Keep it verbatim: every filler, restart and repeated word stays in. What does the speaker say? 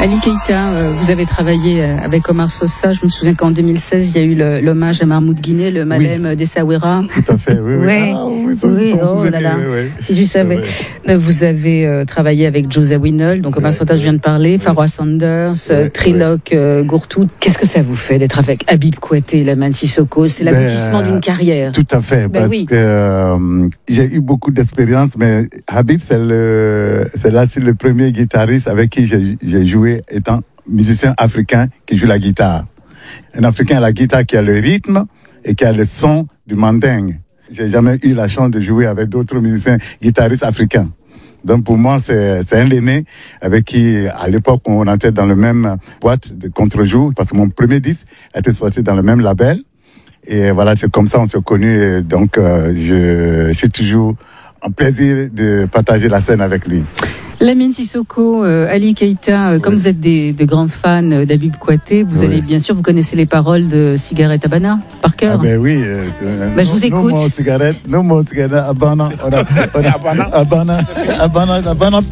Ali Keïta, vous avez travaillé avec Omar Sosa. Je me souviens qu'en deux mille seize, il y a eu le, l'hommage à Mahmoud Guinée, le Malem oui. d'Essaouira. Tout à fait, oui. oui. ouais. Ah, oui, ça, oui ça, oh là là, oui, oui. si tu savais. Vous avez euh, travaillé avec José Winol, donc Omar Sosa, je viens de parler, oui. Farwa Sanders, oui. Trilok oui. euh, Gourtout. Qu'est-ce que ça vous fait d'être avec Habib Kouyaté et Lamine Sissoko? C'est l'aboutissement ben, d'une carrière. Tout à fait, ben, parce oui. que euh, j'ai eu beaucoup d'expérience, mais Habib, c'est le, c'est là, c'est le premier guitariste avec qui j'ai, j'ai joué étant musicien africain qui joue la guitare. Un Africain a la guitare qui a le rythme et qui a le son du mandingue. J'ai jamais eu la chance de jouer avec d'autres musiciens guitaristes africains. Donc pour moi, c'est, c'est un aîné avec qui, à l'époque, on entrait dans le même boîte de contre-jour, parce que mon premier disque était sorti dans le même label. Et voilà, c'est comme ça on s'est connus. Donc euh, je, je suis toujours en plaisir de partager la scène avec lui. Lamine Sissoko, euh, Ali Keïta, euh, oui. comme vous êtes des, des grands fans d'Habib Kouyaté, vous oui. allez bien sûr, vous connaissez les paroles de Cigarette Habana par cœur. Ah ben oui. Euh, euh, ben, je vous écoute. No more cigarette, no more cigarette, Habana, Habana, Habana, Habana, Habana.